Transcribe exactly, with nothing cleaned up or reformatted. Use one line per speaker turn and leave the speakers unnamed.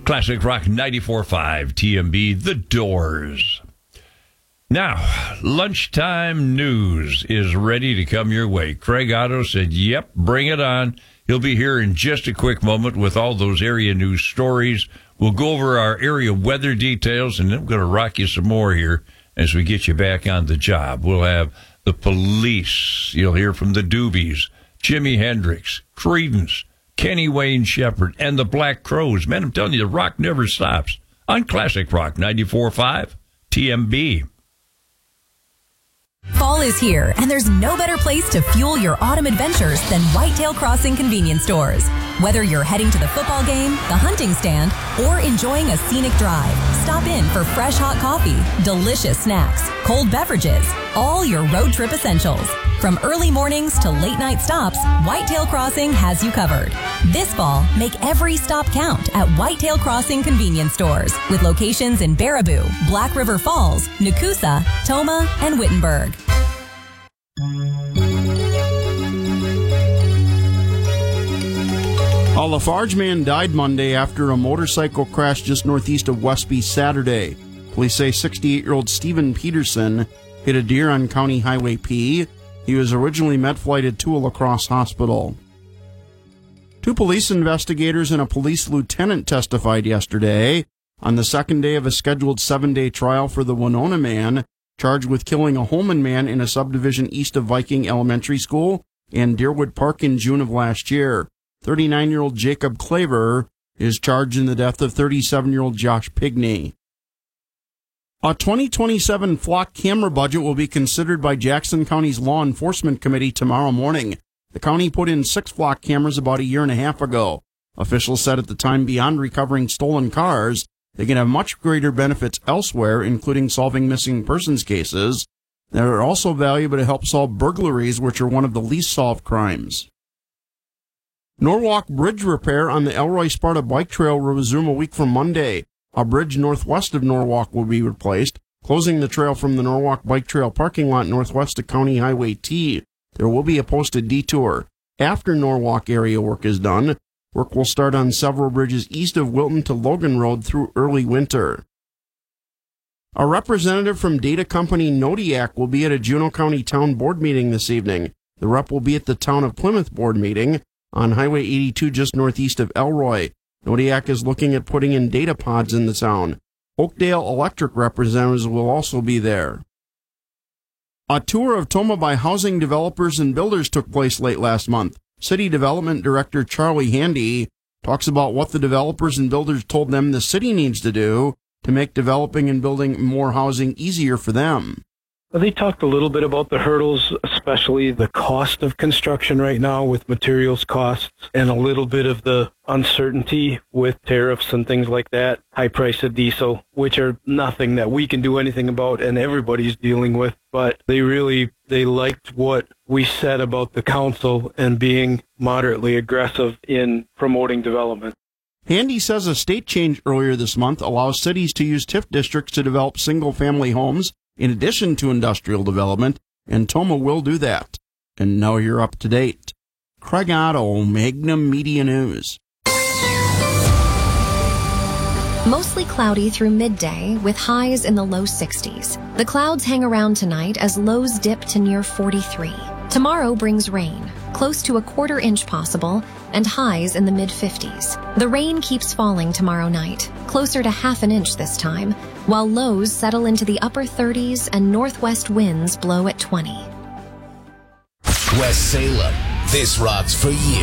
Classic Rock ninety-four point five, T M B, The Doors. Now, lunchtime news is ready to come your way. Craig Otto said, yep, bring it on. He'll be here in just a quick moment with all those area news stories. We'll go over our area weather details, and then we're going to rock you some more here as we get you back on the job. We'll have the Police. You'll hear from the Doobies, Jimi Hendrix, Creedence, Kenny Wayne Shepherd, and the Black Crowes. Man, I'm telling you, the rock never stops. On Classic Rock ninety-four point five, T M B.
Fall is here, and there's no better place to fuel your autumn adventures than Whitetail Crossing convenience stores. Whether you're heading to the football game, the hunting stand, or enjoying a scenic drive, stop in for fresh hot coffee, delicious snacks, cold beverages, all your road trip essentials. From early mornings to late night stops, Whitetail Crossing has you covered. This fall, make every stop count at Whitetail Crossing convenience stores with locations in Baraboo, Black River Falls, Nakusa, Toma, and Wittenberg.
A Lafarge man died Monday after a motorcycle crash just northeast of Westby Saturday. Police say sixty-eight-year-old Stephen Peterson hit a deer on County Highway P. He was originally med-flighted to a La Crosse hospital. Two police investigators and a police lieutenant testified yesterday on the second day of a scheduled seven-day trial for the Winona man charged with killing a Holman man in a subdivision east of Viking Elementary School and Deerwood Park in June of last year. thirty-nine-year-old Jacob Claver is charged in the death of thirty-seven-year-old Josh Pigney. A twenty twenty-seven flock camera budget will be considered by Jackson County's Law Enforcement Committee tomorrow morning. The county put in six flock cameras about a year and a half ago. Officials said at the time, beyond recovering stolen cars, they can have much greater benefits elsewhere, including solving missing persons cases. They are also valuable to help solve burglaries, which are one of the least solved crimes. Norwalk Bridge repair on the Elroy-Sparta Bike Trail will resume a week from Monday. A bridge northwest of Norwalk will be replaced, closing the trail from the Norwalk Bike Trail parking lot northwest of County Highway T. There will be a posted detour. After Norwalk area work is done, work will start on several bridges east of Wilton to Logan Road through early winter. A representative from data company Nodiac will be at a Juneau County Town Board meeting this evening. The rep will be at the Town of Plymouth Board meeting on Highway eighty-two just northeast of Elroy. Nodiac is looking at putting in data pods in the town. Oakdale Electric representatives will also be there. A tour of Toma by housing developers and builders took place late last month. City Development Director Charlie Handy talks about what the developers and builders told them the city needs to do to make developing and building more housing easier for them.
They talked a little bit about the hurdles, especially the cost of construction right now with materials costs and a little bit of the uncertainty with tariffs and things like that, high price of diesel, which are nothing that we can do anything about and everybody's dealing with. But they really, they liked what we said about the council and being moderately aggressive in promoting development.
Handy says a state change earlier this month allows cities to use TIF districts to develop single-family homes in addition to industrial development, and Toma will do that. And now you're up to date. Craig Otto, Magnum Media News.
Mostly cloudy through midday with highs in the low sixties. The clouds hang around tonight as lows dip to near forty-three. Tomorrow brings rain, close to a quarter inch possible, and highs in the mid-fifties. The rain keeps falling tomorrow night, closer to half an inch this time, while lows settle into the upper thirties and northwest winds blow at twenty.
West Salem, this rocks for you.